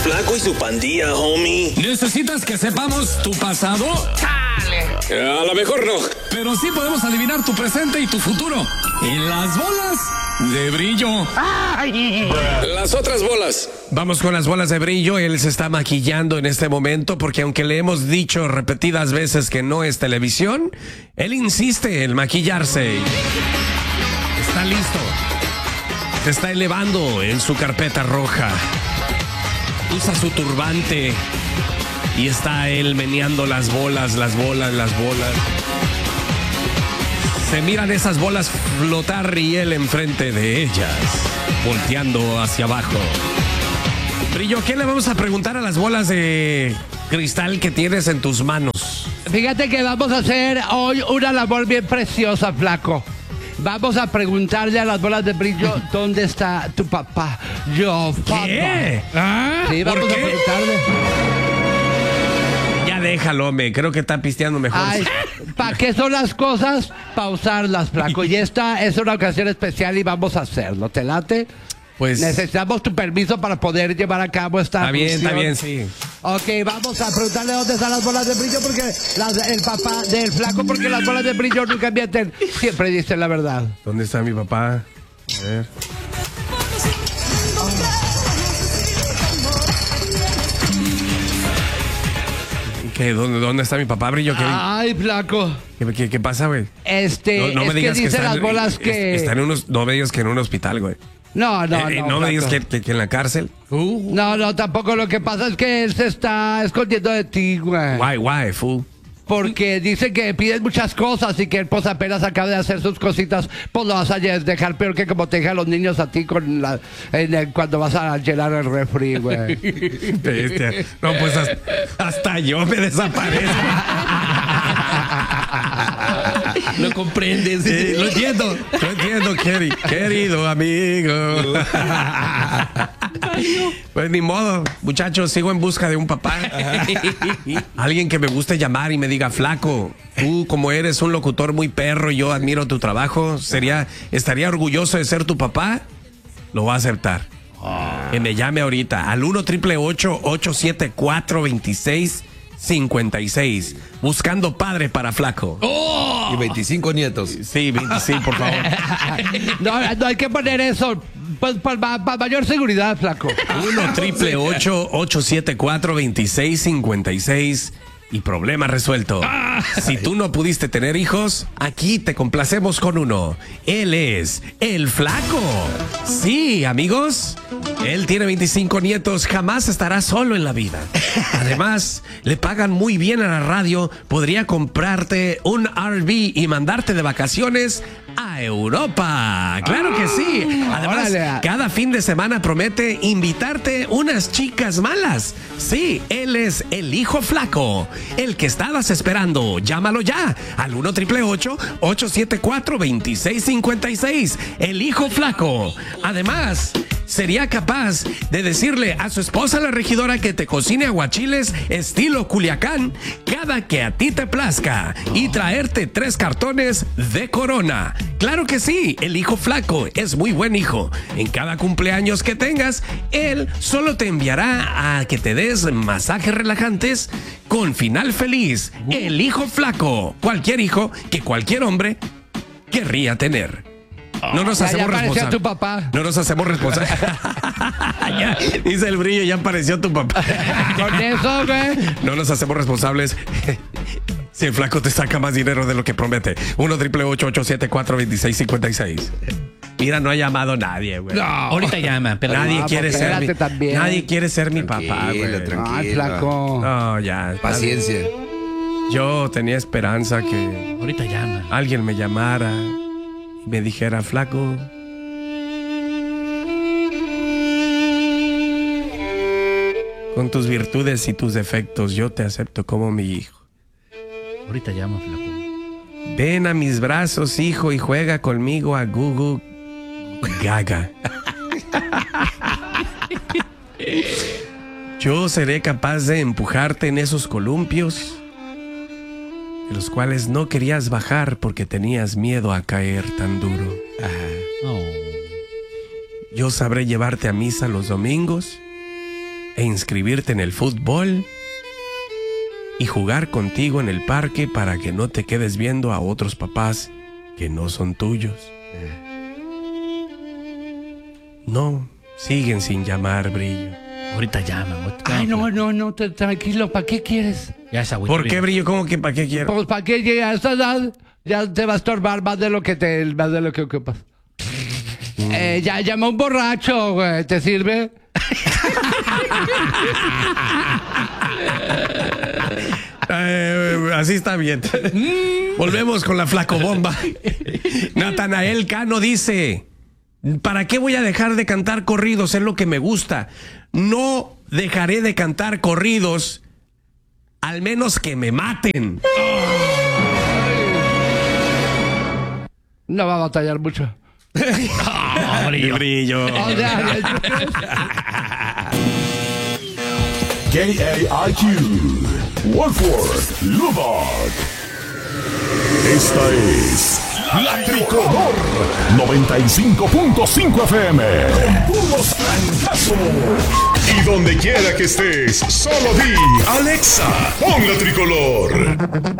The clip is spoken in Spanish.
Flaco y su pandilla, homie. ¿Necesitas que sepamos tu pasado? ¡Chale! A lo mejor no. Pero sí podemos adivinar tu presente y tu futuro. Y las bolas de brillo. ¡Ay! Las otras bolas. Vamos con las bolas de brillo. Él se está maquillando en este momento porque aunque le hemos dicho repetidas veces que no es televisión, él insiste en maquillarse. Está listo. Se está elevando en su carpeta roja. Usa su turbante y está él meneando las bolas. Se miran esas bolas flotar y él enfrente de ellas, volteando hacia abajo. Brillo, ¿qué le vamos a preguntar a las bolas de cristal que tienes en tus manos? Fíjate que vamos a hacer hoy una labor bien preciosa, Flaco. Vamos a preguntarle a las bolas de brillo dónde está tu papá. Yo, papá. ¿Qué? ¿Ah? Sí, vamos ¿Por qué? a preguntarle. Ya déjalo, hombre. Creo que está pisteando mejor. Ay, ¿para qué son las cosas? Para usarlas, Flaco. Y esta es una ocasión especial y vamos a hacerlo. ¿Te late? Pues necesitamos tu permiso para poder llevar a cabo esta Está bien, sí. Ok, vamos a preguntarle dónde están las bolas de brillo porque el papá del Flaco, porque las bolas de brillo nunca mienten, siempre dicen la verdad. ¿Dónde está mi papá? A ver. ¿Dónde está mi papá, Brillo? Ay, Flaco. ¿Qué pasa, güey? No me digas que dicen las bolas que... Está no me digas que en un hospital, güey. No, no me digas que en la cárcel. No, tampoco. Lo que pasa es que él se está escondiendo de ti, güey. Why, fool? Porque dice que pides muchas cosas y que él pues apenas acaba de hacer sus cositas, pues lo vas a dejar peor que como te dejan los niños a ti cuando vas a llenar el refri, güey. No, pues hasta yo me desaparezco. ¿Lo comprendes? Lo entiendo, querido amigo. Pues ni modo, muchachos, sigo en busca de un papá. Alguien que me guste llamar y me diga, Flaco, tú como eres un locutor muy perro y yo admiro tu trabajo, estaría orgulloso de ser tu papá. Lo va a aceptar. Que me llame ahorita al 1-888-874-2656. Buscando padre para Flaco. Y 25 nietos. Sí, 25, por favor. No hay que poner eso. Pues para mayor seguridad, Flaco. 1-888-874-2656 y problema resuelto. Si tú no pudiste tener hijos, aquí te complacemos con uno. Él es el Flaco. Sí, amigos. Él tiene 25 nietos, jamás estará solo en la vida. Además, le pagan muy bien a la radio. Podría comprarte un RV y mandarte de vacaciones a Europa. Claro que sí. Además, cada fin de semana promete invitarte unas chicas malas. Sí, él es el hijo Flaco, el que estabas esperando. Llámalo ya al 1-888-874-2656. El hijo Flaco. Además, sería capaz de decirle a su esposa la regidora que te cocine aguachiles estilo Culiacán cada que a ti te plazca y traerte 3 cartones de Corona. Claro que sí, el hijo Flaco es muy buen hijo. En cada cumpleaños que tengas, él solo te enviará a que te des masajes relajantes con final feliz. El hijo Flaco, cualquier hijo que cualquier hombre querría tener. No nos hacemos responsables. Tu papá. No nos hacemos responsables. Dice el Brillo, ya apareció tu papá. Con eso, güey. No nos hacemos responsables si el Flaco te saca más dinero de lo que promete. 1-888-874-2656. Mira, no ha llamado nadie, güey. No. Ahorita llama, pero nadie quiere ser mi papá, güey. Tranquilo. Ay, Flaco. No, ya. Paciencia. Yo tenía esperanza que ahorita llama. Alguien me llamara y me dijera, Flaco, con tus virtudes y tus defectos, yo te acepto como mi hijo. Ahorita llama, Flaco. Ven a mis brazos, hijo, y juega conmigo a Gugu Gaga. Yo seré capaz de empujarte en esos columpios de los cuales no querías bajar porque tenías miedo a caer tan duro. Oh. Yo sabré llevarte a misa los domingos e inscribirte en el fútbol y jugar contigo en el parque para que no te quedes viendo a otros papás que no son tuyos. No, siguen sin llamar, Brillo. Ahorita llaman. Ay, no, tranquilo, ¿para qué quieres? Ya se agüitó. ¿Por qué, Brillo? ¿Cómo que para qué quiero? Pues ¿para qué llega a esta edad? Ya te va a estorbar más de lo que ocupas. Ya llama un borracho, güey. ¿Te sirve? Así está bien. Volvemos con la flacobomba. Natanael Cano dice: ¿para qué voy a dejar de cantar corridos? Es lo que me gusta. No dejaré de cantar corridos al menos que me maten. No va a batallar mucho. Brillo. KAIQ, Wolford, Lubbock. Esta es La Tricolor 95.5 FM. Con puros francazos. Y donde quiera que estés, solo di Alexa, pon La Tricolor.